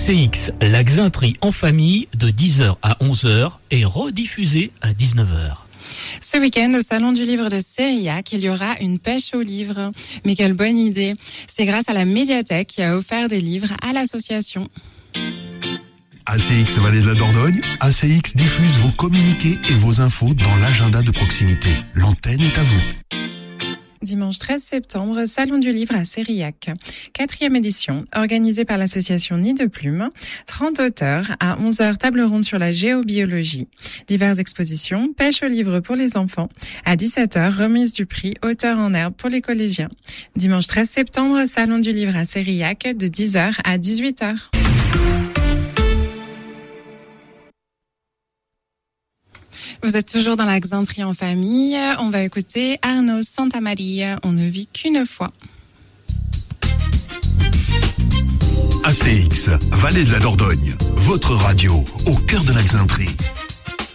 ACX, la Xainterie en famille de 10h à 11h et rediffusée à 19h. Ce week-end, au Salon du Livre de Sériac, il y aura une pêche aux livres. Mais quelle bonne idée! C'est grâce à la médiathèque qui a offert des livres à l'association. ACX Vallée de la Dordogne, ACX diffuse vos communiqués et vos infos dans l'agenda de proximité. L'antenne est à vous. Dimanche 13 septembre, Salon du Livre à Sériac. 4e édition, organisée par l'association Nid de Plume. 30 auteurs, à 11h, table ronde sur la géobiologie. Diverses expositions, pêche aux livres pour les enfants. À 17h, remise du prix Auteur en herbe pour les collégiens. Dimanche 13 septembre, Salon du Livre à Sériac, de 10h à 18h. Vous êtes toujours dans la Xainterie en famille. On va écouter Arnaud Santamaria. On ne vit qu'une fois. ACX, Vallée de la Dordogne, votre radio au cœur de la Xainterie.